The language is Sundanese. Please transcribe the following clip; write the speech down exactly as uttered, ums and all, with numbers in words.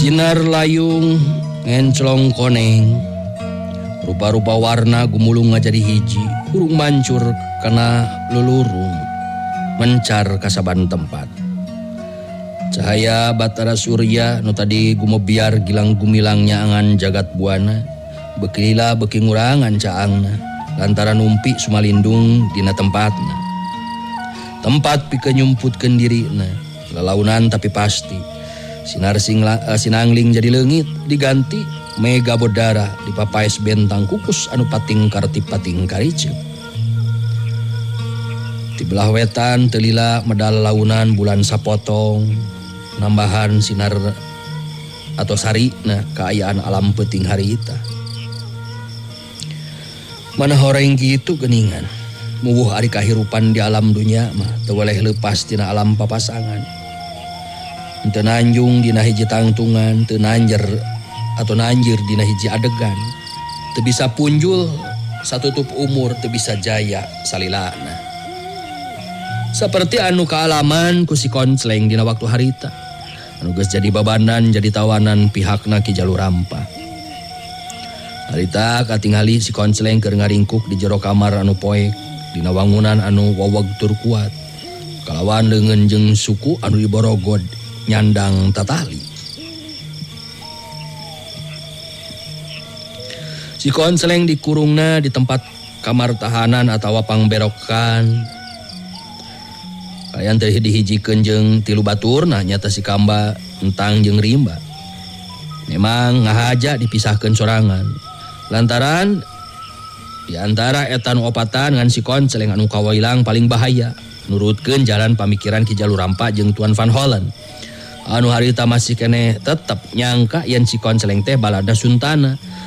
Sinar layung ngenclong koneng, rupa-rupa warna gumulung ngajadi hiji, kurung mancur kana lulurung, mencar kasaban tempat. Cahaya batara surya nu tadi gumebiar gilang gumilangnya angan jagat buana, bekilila beki ngurangan caangna, lantaran umpi sumalindung dina tempatna. Tempat pikenyumputkeun dirina, lalaunan tapi pasti. Sinar singla, uh, sinangling jadi leungit diganti mega bodara di papaes bentang kukus anu pating karti-pating kariceu. Di belah wetan telila medal launan bulan sapotong, nambahan sinar atau sarina keayaan alam peuting harita. Mana horeng kitu geuningan, muwuh ari kahirupan di alam dunya mah teu weleh leupas tina alam papasangan. Teu nanjung dina hiji tangtungan, teu nanjer atau nanjir dina hiji adegan, teu bisa punjul satutup umur, teu bisa jaya salilana. Seperti anu kaalaman ku si Koncleng dina waktu harita, anu geus jadi babanan jadi tawanan pihakna Ki Jalurampa. Harita katingali si Koncleng keur ngaringkuk di jero kamar anu poek dina wangunan anu waweg tur kuat, kalawan leungeun jeung suku anu diborogod nyandang tatali. Si Koncleng dikurungna di tempat kamar tahanan atawa pangberokan. Kayan teh dihijikeun jeung tilu baturna nyata si Kamba, Entang jeung Rimba. Memang ngahaja dipisahkeun sorangan. Lantaran di antara etan opatan ngan si Koncleng anu kawailang paling bahaya, nurutkeun jalan pamikiran Ki Jalurampa jeung Tuan Van Hollen. Anu harita masih kene tetep nyangka yen si Koncleng teh balada suntana,